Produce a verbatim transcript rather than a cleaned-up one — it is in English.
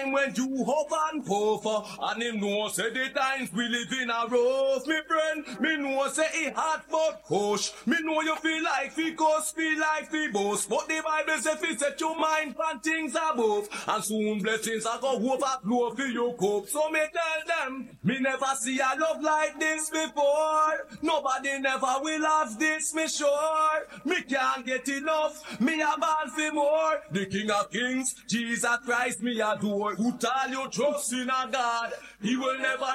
time when you hope and puff, and him know say the times we live in a rough, me friend. Me know say it hard but push. Me know you feel like fi cuss, feel like fi boast, but the Bible say fi set your mind on things above, and soon blessings are go overflow for your cup. So me tell them, me never see a love like this before. Nobody never will have this, me sure. Me can't get enough, me a ball for more. The King of Kings, Jesus Christ, me adore. Put all your trust in a God, He will never